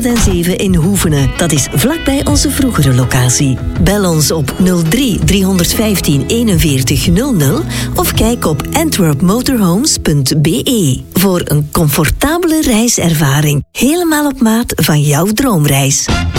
107 in Hoevenen. Dat is vlakbij onze vroegere locatie. Bel ons op 03 315 41 00 of kijk op antwerpmotorhomes.be voor een comfortabele reiservaring. Helemaal op maat van jouw droomreis.